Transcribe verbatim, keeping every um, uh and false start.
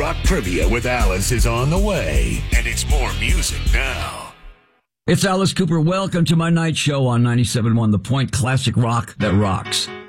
Rock Trivia with Alice is on the way, and it's more music now. It's Alice Cooper. Welcome to my night show on ninety-seven point one, The Point, classic rock that rocks.